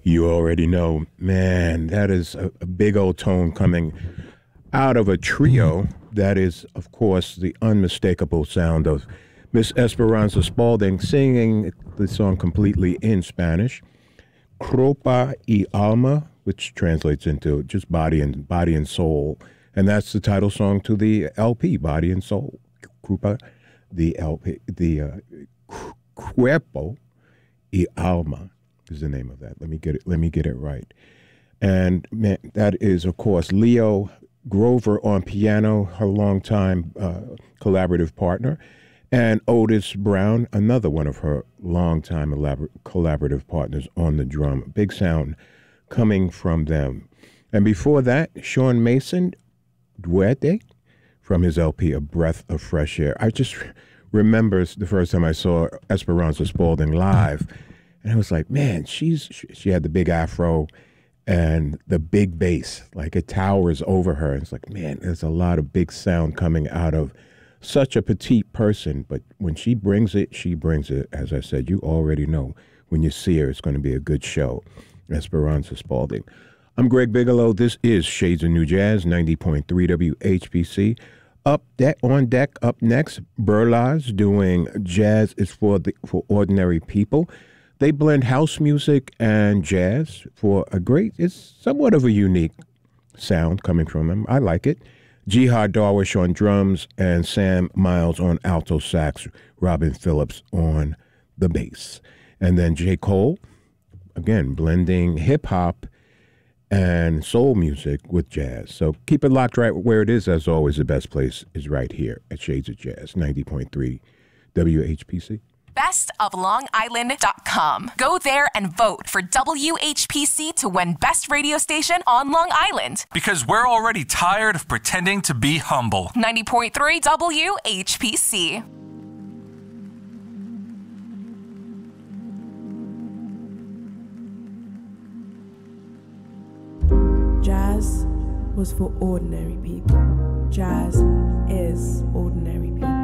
You already know, man, that is a big old tone coming out of a trio that is, of course, the unmistakable sound of Miss Esperanza Spalding singing the song completely in Spanish, Cuerpo y Alma, which translates into just body and soul. And that's the title song to the LP, Body and Soul. Cuerpo, the LP, Cuerpo y Alma is the name of that. Let me get it right. And man, that is, of course, Leo Grover on piano, her longtime collaborative partner, and Otis Brown, another one of her longtime collaborative partners on the drum. Big sound coming from them. And before that, Sean Mason, Duete, from his LP, A Breath of Fresh Air. I just remember the first time I saw Esperanza Spalding live, and I was like, man, she had the big afro and the big bass, like it towers over her. And it's like, man, there's a lot of big sound coming out of such a petite person. But when she brings it, as I said, you already know when you see her, it's going to be a good show. Esperanza Spalding. I'm Greg Bigelow. This is Shades of New Jazz, 90.3 WHPC. On deck, up next, Burlaz doing Jazz is for Ordinary People. They blend house music and jazz for it's somewhat of a unique sound coming from them. I like it. Jihad Darwish on drums and Sam Miles on alto sax, Robin Phillips on the bass. And then J. Cole, again, blending hip-hop and soul music with jazz. So keep it locked right where it is. As always, the best place is right here at Shades of Jazz, 90.3 WHPC. bestoflongisland.com. Go there and vote for WHPC to win Best Radio Station on Long Island. Because we're already tired of pretending to be humble. 90.3 WHPC. Jazz was for ordinary people. Jazz is ordinary people.